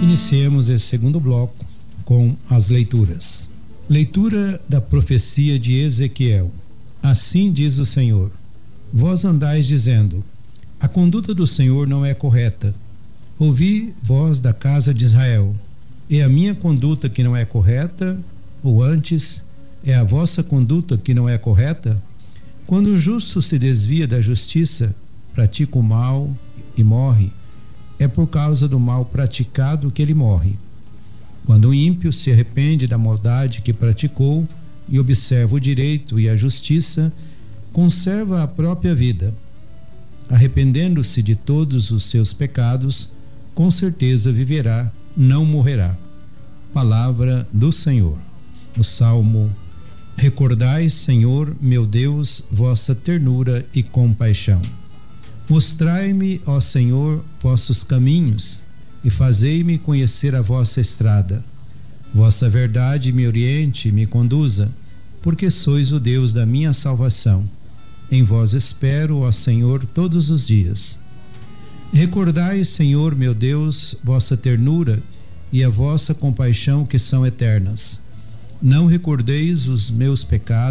Iniciemos esse segundo bloco com as leituras. Leitura da profecia de Ezequiel. Assim diz o Senhor: vós andais dizendo, a conduta do Senhor não é correta. Ouvi, vós da casa de Israel, é a minha conduta que não é correta? Ou antes, é a vossa conduta que não é correta? Quando o justo se desvia da justiça, pratica o mal e morre, é por causa do mal praticado que ele morre. Quando o ímpio se arrepende da maldade que praticou e observa o direito e a justiça, conserva a própria vida. Arrependendo-se de todos os seus pecados, com certeza viverá, não morrerá. Palavra do Senhor. O Salmo: recordai, Senhor, meu Deus, vossa ternura e compaixão. Mostrai-me, ó Senhor, vossos caminhos e fazei-me conhecer a vossa estrada. Vossa verdade me oriente e me conduza, porque sois o Deus da minha salvação. Em vós espero, ó Senhor, todos os dias. Recordai, Senhor, meu Deus, vossa ternura e a vossa compaixão que são eternas. Não recordeis os meus pecados